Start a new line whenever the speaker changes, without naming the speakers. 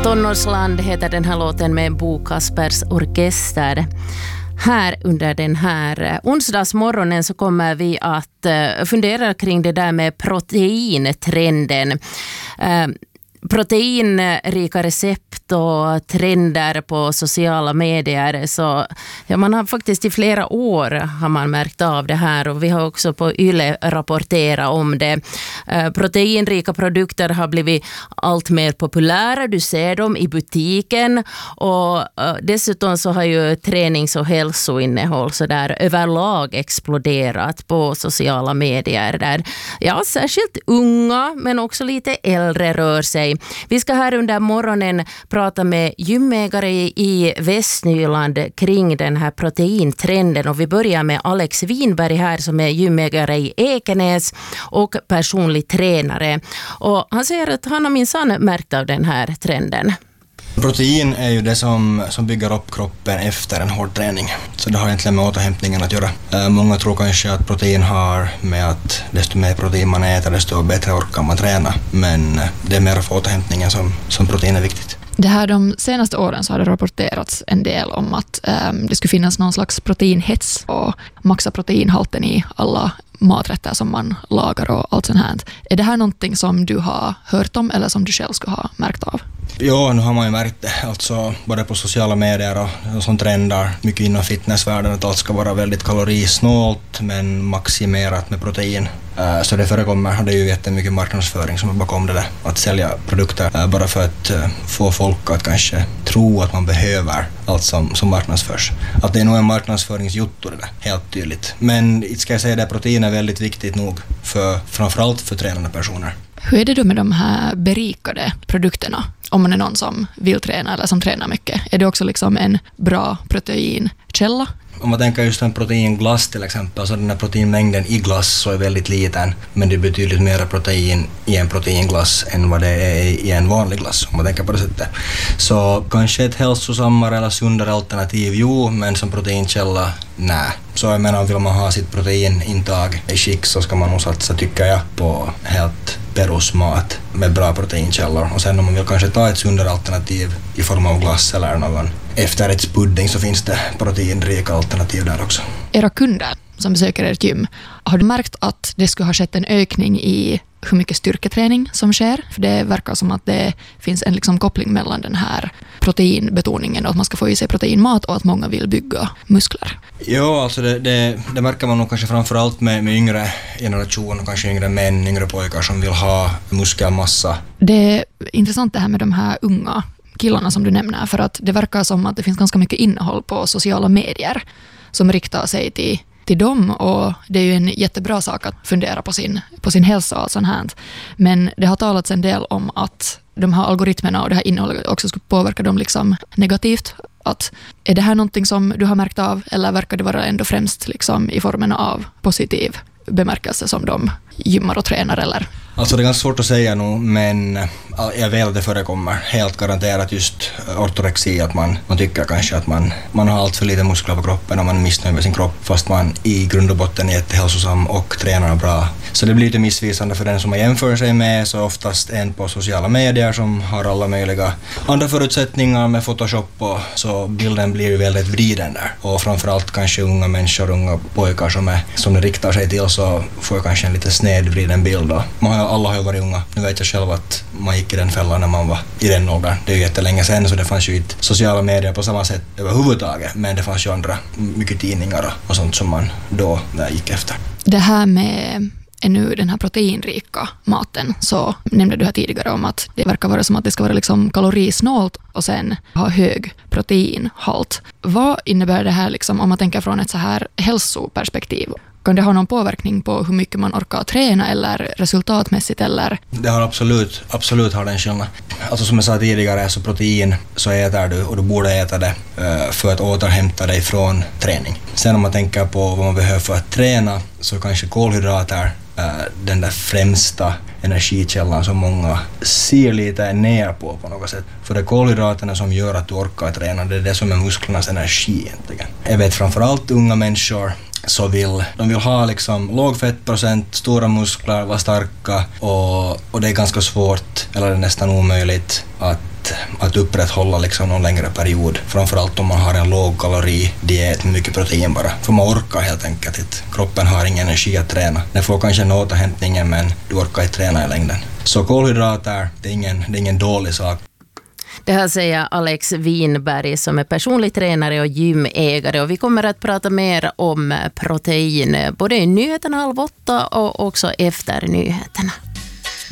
Tonårsland heter den här låten med Bo Kaspers orkester. Här under den här onsdagsmorgonen så kommer vi att fundera kring det där med proteintrenden. Proteinrika recept och trender på sociala medier. Så ja, man har faktiskt i flera år har man märkt av det här, och vi har också på YLE rapporterat om det. Proteinrika produkter har blivit allt mer populära. Du ser dem i butiken, och dessutom så har ju tränings- och hälsoinnehåll så där överlag exploderat på sociala medier där ja, särskilt unga men också lite äldre rör sig. Vi ska här under morgonen prata med gymägare i Västnyland kring den här proteintrenden, och vi börjar med Alex Winberg här som är gymägare i Ekenäs och personlig tränare. Och han säger att han har minsann märkt av den här trenden.
Protein är ju det som bygger upp kroppen efter en hård träning. Så det har egentligen med återhämtningen att göra. Många tror kanske att protein har med att desto mer protein man äter, desto bättre orkar man träna. Men det är mer för återhämtningen som protein är viktigt.
Det här de senaste åren så har det rapporterats en del om att det skulle finnas någon slags proteinhets och maxa proteinhalten i alla maträtter som man lagar och allt sånt här. Är det här någonting som du har hört om eller som du själv skulle ha märkt av?
Ja, nu har man ju märkt det. Alltså både på sociala medier och som trendar mycket inom fitnessvärlden att allt ska vara väldigt kalorisnålt men maximerat med protein. Så det förekommer, det är ju jättemycket marknadsföring som är bakom det där. Att sälja produkter bara för att få folk att kanske tro att man behöver allt som marknadsförs. Att det är nog en marknadsföringsjutto det där, helt tydligt. Men ska jag säga det, protein är väldigt viktigt nog framförallt för tränande personer.
Hur är det då med de här berikade produkterna? Om man är någon som vill träna eller som tränar mycket. Är det också liksom en bra proteinkälla?
Om man tänker just en proteinglass till exempel, så den här proteinmängden i glass så är väldigt liten, men det är betydligt mer protein i en proteinglass än vad det är i en vanlig glass, om man tänker på det sättet. Så kanske ett hälsosammare eller sundare alternativ, jo, men som proteinkälla, nej. Så jag menar, vill man ha sitt proteinintag i skick så ska man nog satsa, tycker jag, på helt perusmat med bra proteinkällor. Och sen om man vill kanske ta ett sundare alternativ i form av glass eller någon efterrättspudding, så finns det proteinrika alternativ där också.
Era kunder som besöker ert gym, har du märkt att det skulle ha skett en ökning i hur mycket styrketräning som sker? För det verkar som att det finns en liksom koppling mellan den här proteinbetoningen och att man ska få i sig proteinmat och att många vill bygga muskler.
Ja, alltså det märker man nog kanske framförallt med yngre generation, kanske yngre män, yngre pojkar som vill ha muskelmassa.
Det är intressant det här med de här unga killarna som du nämner, för att det verkar som att det finns ganska mycket innehåll på sociala medier som riktar sig till dem, och det är ju en jättebra sak att fundera på sin hälsa och sånt här. Men det har talats en del om att de här algoritmerna och det här innehållet också skulle påverka dem liksom negativt. Att, är det här någonting som du har märkt av, eller verkar det vara ändå främst liksom i formen av positiv bemärkelse som de gymmar och tränar, eller?
Alltså det är ganska svårt att säga nu, men jag vet att det förekommer helt garanterat just ortorexi, att man tycker kanske att man har allt för lite muskler på kroppen och man är missnöjd med sin kropp, fast man i grund och botten är jättehälsosam och tränar bra. Så det blir lite missvisande för den som man jämför sig med, så oftast en på sociala medier som har alla möjliga andra förutsättningar med Photoshop, och så bilden blir ju väldigt vriden där. Och framförallt kanske unga människor, unga pojkar som det riktar sig till, så får jag kanske en lite snedvriden bild. Alla har ju varit unga. Nu vet jag själv att man gick i den fällan när man var i den åldern. Det är ju jättelänge sedan, så det fanns ju inte sociala medier på samma sätt överhuvudtaget, men det fanns ju andra, mycket tidningar och sånt som man då gick efter.
Det här med nu den här proteinrika maten, så nämnde du här tidigare om att det verkar vara som att det ska vara liksom kalorisnålt och sen ha hög proteinhalt. Vad innebär det här liksom, om man tänker från ett så här hälsoperspektiv? Kan det ha någon påverkning på hur mycket man orkar träna eller resultatmässigt, eller?
Det har absolut har den skillnad. Alltså som jag sa tidigare, så protein så äter du, och du borde äta det för att återhämta dig från träning. Sen om man tänker på vad man behöver för att träna, så kanske kolhydrater den där främsta energikällan som många ser lite ner på något sätt. För det är kolhydraterna som gör att du orkar träna, det är det som är musklernas energi egentligen. Jag vet framförallt unga människor så de vill ha liksom låg fettprocent, stora muskler, vara starka, och det är ganska svårt, eller det är nästan omöjligt att att upprätthålla liksom någon längre period. Framförallt om man har en lågkaloridiet med mycket protein bara. För man orkar helt enkelt inte. Kroppen har ingen energi att träna. Den får kanske en återhämtning men du orkar inte träna i längden. Så kolhydrater, det är ingen dålig sak.
Det här säger Alex Winberg som är personlig tränare och gymägare, och vi kommer att prata mer om protein både i nyheterna 7:30 och också efter nyheterna.